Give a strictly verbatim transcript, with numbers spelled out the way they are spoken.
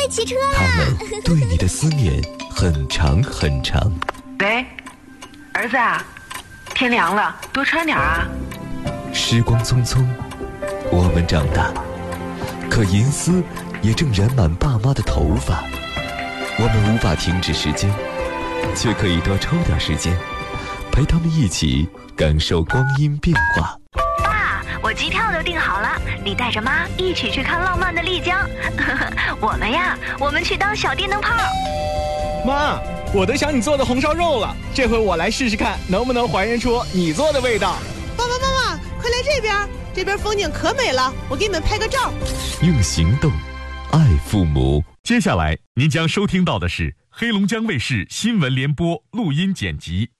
骑车了。 他们对你的思念很长很长。 喂，儿子啊，天凉了，多穿点啊。 时光匆匆，我们长大，可银丝也正染满爸妈的头发。我们无法停止时间，却可以多抽点时间，陪他们一起感受光阴变化。 爸，我机票都订好了，你带着妈一起去看浪漫的丽江。我们呀，我们去当小电灯泡。 妈，我都想你做的红烧肉了，这回我来试试看，能不能还原出你做的味道。 爸爸妈妈，快来这边，这边风景可美了，我给你们拍个照。 用行动爱父母。 接下来您将收听到的是黑龙江卫视新闻联播录音剪辑。